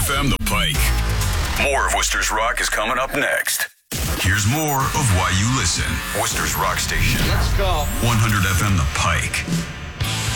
FM The Pike. More of Worcester's Rock is coming up next. Here's more of why you listen. Worcester's Rock Station. Let's go. 100 FM The Pike.